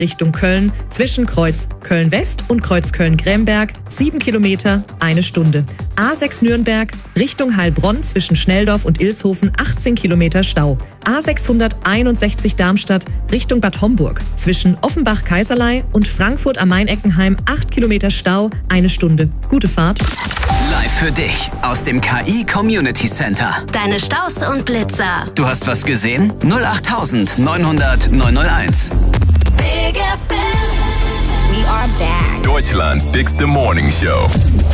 Richtung Köln zwischen Kreuz Köln-West und Kreuz Köln-Gremberg 7 Kilometer, 1 Stunde. A6 Nürnberg Richtung Heilbronn zwischen Schnelldorf und Ilshofen 18 Kilometer Stau. A661 Darmstadt Richtung Bad Homburg zwischen Offenbach-Kaiserlei und Frankfurt am Main-Eckenheim 8 Kilometer Stau, 1 Stunde. Gute Fahrt. Live für dich aus dem KI Community Center. Deine Staus und Blitzer. Du hast was gesehen? 08900 901. Big FM. We are back. Deutschland's bigste Morning Show.